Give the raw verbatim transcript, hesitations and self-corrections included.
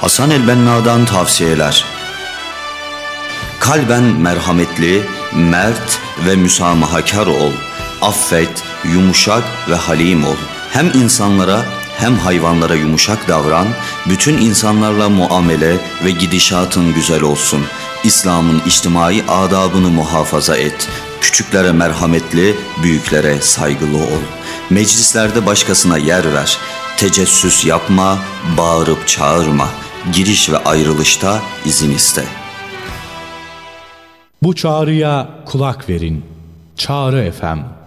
Hasan el-Benna'dan tavsiyeler. Kalben merhametli, mert ve müsamahakar ol. Affet, yumuşak ve halim ol. Hem insanlara hem hayvanlara yumuşak davran. Bütün insanlarla muamele ve gidişatın güzel olsun. İslam'ın içtimai adabını muhafaza et. Küçüklere merhametli, büyüklere saygılı ol. Meclislerde başkasına yer ver. Tecessüs yapma, bağırıp çağırma. Giriş ve ayrılışta izin iste. Bu çağrıya kulak verin. Çağrı F M